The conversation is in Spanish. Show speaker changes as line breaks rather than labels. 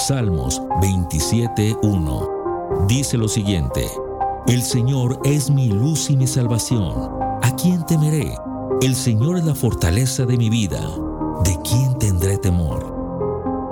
Salmos 27:1. Dice lo siguiente: El Señor es mi luz y mi salvación. ¿A quién temeré? El Señor es la fortaleza de mi vida. ¿De quién